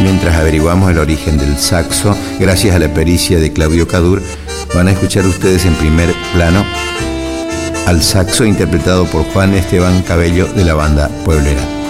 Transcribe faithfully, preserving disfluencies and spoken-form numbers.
mientras averiguamos el origen del saxo, gracias a la pericia de Claudio Cadur, van a escuchar ustedes en primer plano al saxo interpretado por Juan Esteban Cabello de la banda Pueblera.